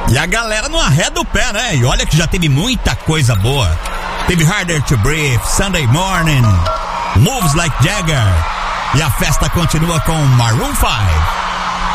E a galera não arreda o pé, né? E olha que já teve muita coisa boa. Teve Harder to Breathe, Sunday Morning, Moves Like Jagger. E a festa continua com Maroon 5.